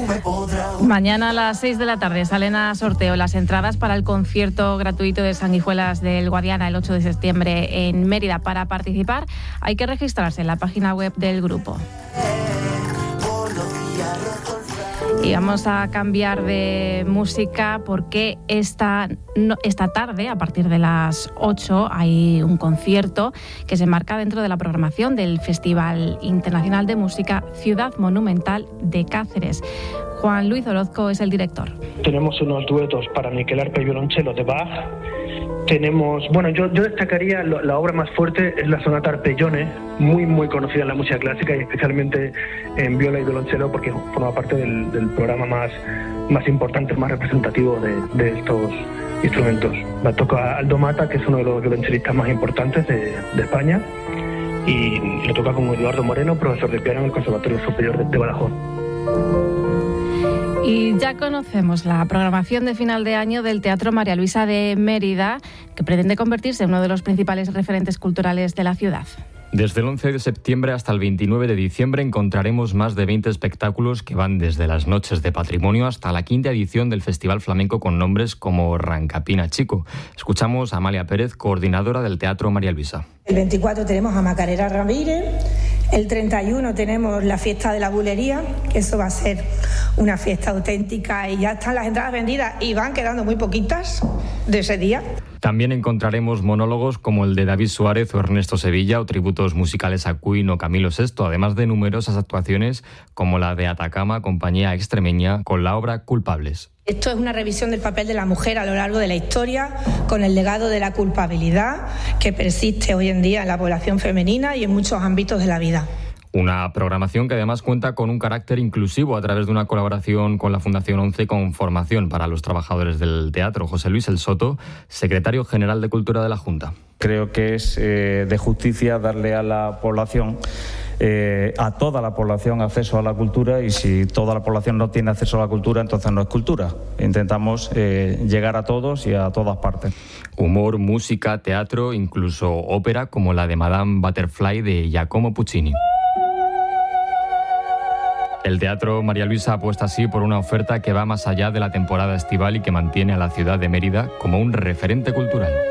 Mañana a las 6 de la tarde salen a sorteo las entradas para el concierto gratuito de Sanguijuelas del Guadiana el 8 de septiembre en Mérida. Para participar hay que registrarse en la página web del grupo. Y vamos a cambiar de música porque esta tarde, a partir de las 8, hay un concierto que se enmarca dentro de la programación del Festival Internacional de Música Ciudad Monumental de Cáceres. Juan Luis Orozco es el director. Tenemos unos duetos para Miquel Arpa y violonchelo de Bach. Tenemos, yo destacaría la obra más fuerte es la sonata Arpeggione, muy conocida en la música clásica y especialmente en viola y violonchelo porque forma parte del programa más importante, más representativo de estos instrumentos. La toca Aldo Mata, que es uno de los violonchelistas más importantes de España, y lo toca con Eduardo Moreno, profesor de piano en el Conservatorio Superior de Badajoz. Y ya conocemos la programación de final de año del Teatro María Luisa de Mérida, que pretende convertirse en uno de los principales referentes culturales de la ciudad. Desde el 11 de septiembre hasta el 29 de diciembre encontraremos más de 20 espectáculos que van desde las Noches de Patrimonio hasta la 5ª edición del Festival Flamenco con nombres como Rancapina Chico. Escuchamos a Amalia Pérez, coordinadora del Teatro María Luisa. El 24 tenemos a Macarena Ramírez, el 31 tenemos la fiesta de la bulería, que eso va a ser una fiesta auténtica y ya están las entradas vendidas y van quedando muy poquitas de ese día. También encontraremos monólogos como el de David Suárez o Ernesto Sevilla o tributos musicales a Queen o Camilo VI, además de numerosas actuaciones como la de Atacama, compañía extremeña, con la obra Culpables. Esto es una revisión del papel de la mujer a lo largo de la historia, con el legado de la culpabilidad que persiste hoy en día en la población femenina y en muchos ámbitos de la vida. Una programación que además cuenta con un carácter inclusivo a través de una colaboración con la Fundación 11 con formación para los trabajadores del teatro. José Luis El Soto, secretario general de Cultura de la Junta. Creo que es de justicia darle a la población, a toda la población, acceso a la cultura, y si toda la población no tiene acceso a la cultura, entonces no es cultura. Intentamos llegar a todos y a todas partes. Humor, música, teatro, incluso ópera como la de Madame Butterfly de Giacomo Puccini. El Teatro María Luisa apuesta así por una oferta que va más allá de la temporada estival y que mantiene a la ciudad de Mérida como un referente cultural.